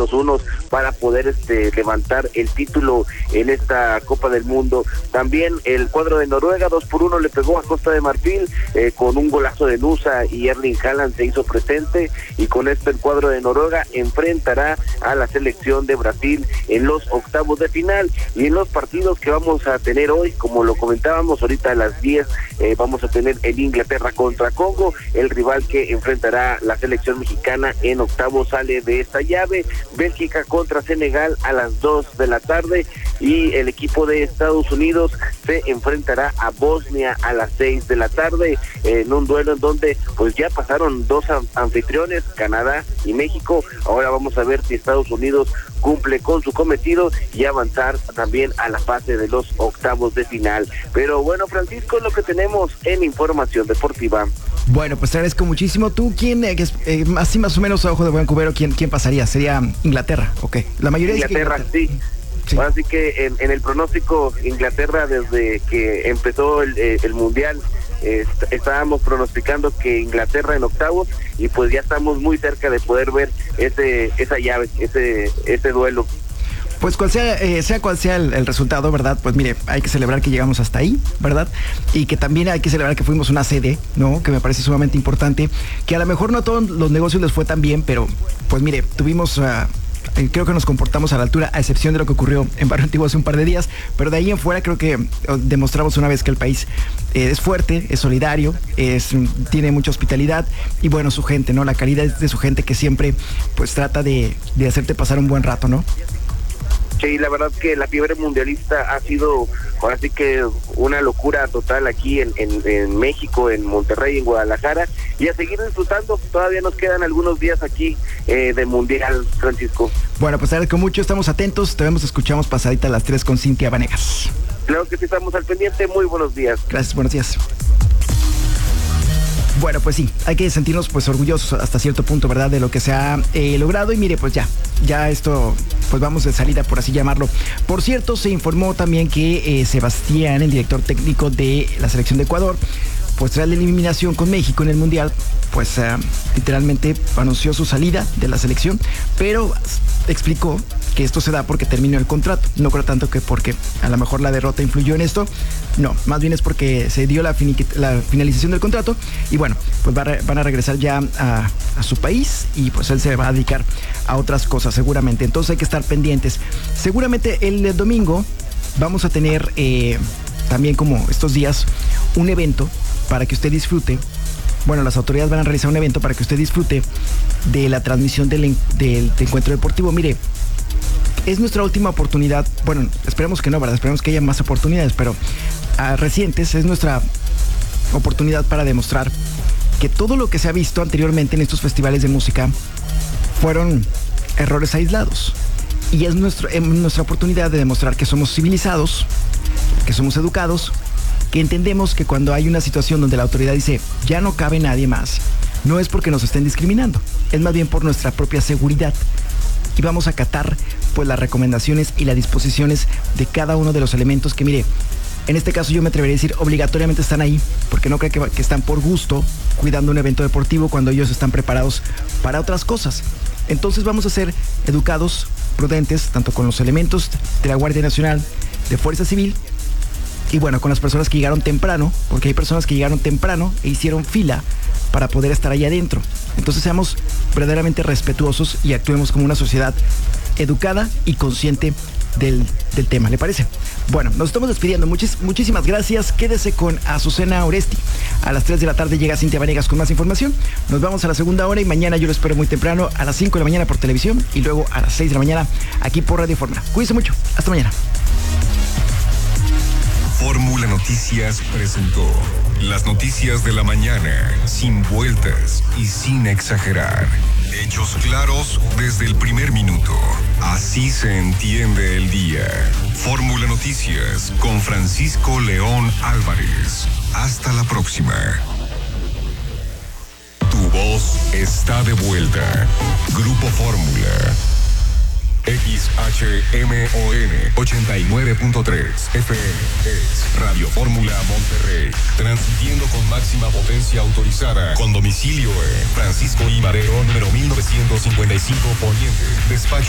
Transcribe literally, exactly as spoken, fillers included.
Estados Unidos para poder este levantar el título en esta Copa del Mundo. También el cuadro de Noruega dos por uno le pegó a Costa de Marfil eh, con un golazo de Nusa y Erling Haaland se hizo presente, y con esto el cuadro de Noruega enfrentará a la selección de Brasil en los octavos de final. Y en los partidos que vamos a tener hoy, como lo comentábamos ahorita a las diez, eh, vamos a tener el Inglaterra contra Congo, el rival que enfrentará la selección mexicana en octavos sale de esta llave. Bélgica contra Senegal a las dos de la tarde, y el equipo de Estados Unidos se enfrentará a Bosnia a las seis de la tarde, eh, en un duelo en donde pues ya pasaron dos anfitriones, Canadá y México. Ahora vamos a ver si Estados Unidos cumple con su cometido y avanzar también a la fase de los octavos de final. Pero bueno, Francisco, es lo que tenemos en información deportiva. Bueno, pues te agradezco muchísimo. ¿Tú quién, eh, eh, así más o menos a ojo de buen cubero, quién, quién pasaría? ¿Sería Inglaterra? Ok. La mayoría Inglaterra, dice que Inglaterra, sí. sí. Así que en, en el pronóstico, Inglaterra, desde que empezó el, el Mundial, eh, estábamos pronosticando que Inglaterra en octavos, y pues ya estamos muy cerca de poder ver ese esa llave, ese ese duelo. Pues cual sea, eh, sea cual sea el, el resultado, ¿verdad? Pues mire, hay que celebrar que llegamos hasta ahí, ¿verdad? Y que también hay que celebrar que fuimos una sede, ¿no? Que me parece sumamente importante, que a lo mejor no a todos los negocios les fue tan bien, pero pues mire, tuvimos... Uh, creo que nos comportamos a la altura, a excepción de lo que ocurrió en Barrio Antiguo hace un par de días, pero de ahí en fuera creo que demostramos una vez que el país eh, es fuerte, es solidario, es, tiene mucha hospitalidad, y bueno, su gente, ¿no? La calidad de su gente, que siempre pues trata de, de hacerte pasar un buen rato, ¿no? Sí, la verdad que la fiebre mundialista ha sido, ahora sí que una locura total aquí en, en, en México, en Monterrey, en Guadalajara, y a seguir disfrutando. Todavía nos quedan algunos días aquí eh, de Mundial, Francisco. Bueno, pues te agradezco mucho, estamos atentos, te vemos, escuchamos pasadita a las tres con Cintia Vanegas. Claro que sí, estamos al pendiente. Muy buenos días. Gracias, buenos días. Bueno, pues sí, hay que sentirnos pues orgullosos hasta cierto punto, ¿verdad? De lo que se ha eh, logrado, y mire, pues ya, ya esto, pues vamos de salida, por así llamarlo. Por cierto, se informó también que eh, Sebastián, el director técnico de la selección de Ecuador, pues tras la eliminación con México en el Mundial, pues uh, literalmente anunció su salida de la selección, pero explicó que esto se da porque terminó el contrato. No creo tanto que porque a lo mejor la derrota influyó en esto, no, más bien es porque se dio la, fini- la finalización del contrato, y bueno, pues va re- van a regresar ya a, a su país, y pues él se va a dedicar a otras cosas seguramente, entonces hay que estar pendientes. Seguramente el domingo vamos a tener eh, también, como estos días, un evento para que usted disfrute. Bueno, las autoridades van a realizar un evento para que usted disfrute de la transmisión del, en- del, del encuentro deportivo. Mire, es nuestra última oportunidad, bueno, esperemos que no, ¿verdad? Esperemos que haya más oportunidades, pero a recientes es nuestra oportunidad para demostrar que todo lo que se ha visto anteriormente en estos festivales de música fueron errores aislados. Y es nuestro, es nuestra oportunidad de demostrar que somos civilizados, que somos educados, que entendemos que cuando hay una situación donde la autoridad dice ya no cabe nadie más, no es porque nos estén discriminando, es más bien por nuestra propia seguridad. Y vamos a acatar pues las recomendaciones y las disposiciones de cada uno de los elementos que, mire, en este caso yo me atrevería a decir obligatoriamente están ahí, porque no creo que, que están por gusto cuidando un evento deportivo cuando ellos están preparados para otras cosas. Entonces vamos a ser educados, prudentes, tanto con los elementos de la Guardia Nacional, de Fuerza Civil, y bueno, con las personas que llegaron temprano, porque hay personas que llegaron temprano e hicieron fila para poder estar ahí adentro. Entonces seamos verdaderamente respetuosos y actuemos como una sociedad educada y consciente del, del tema, ¿le parece? Bueno, nos estamos despidiendo. Muchis, muchísimas gracias. Quédese con Azucena Oresti. A las tres de la tarde llega Cintia Vanegas con más información. Nos vamos a la segunda hora, y mañana yo lo espero muy temprano a las cinco de la mañana por televisión, y luego a las seis de la mañana aquí por Radio Fórmula. Cuídense mucho. Hasta mañana. Fórmula Noticias presentó las noticias de la mañana, sin vueltas y sin exagerar. Hechos claros desde el primer minuto. Así se entiende el día. Fórmula Noticias con Francisco León Álvarez. Hasta la próxima. Tu voz está de vuelta. Grupo Fórmula. X H M O N ochenta y nueve punto tres F M es Radio Fórmula Monterrey, transmitiendo con máxima potencia autorizada, con domicilio en Francisco I. Madero, número mil novecientos cincuenta y cinco Poniente, despacho